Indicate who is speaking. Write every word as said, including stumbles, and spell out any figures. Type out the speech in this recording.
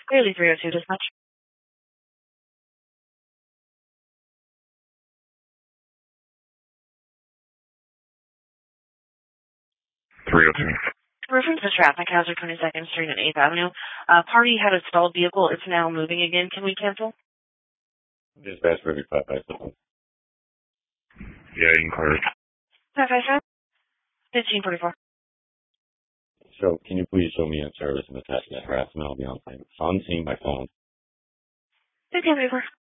Speaker 1: Clearly three oh two dispatch.
Speaker 2: three oh two.
Speaker 1: Reference to traffic hazard, twenty-second Street and eighth Avenue. Uh, party had a stalled vehicle. It's now moving again. Can we cancel?
Speaker 2: Dispatch for five five seven. Yeah, inquiry.
Speaker 1: five five seven? fifteen forty-four.
Speaker 2: So, can you please show me a service and attachment harassment? I'll be on, on seeing my phone.
Speaker 1: fifteen forty-four.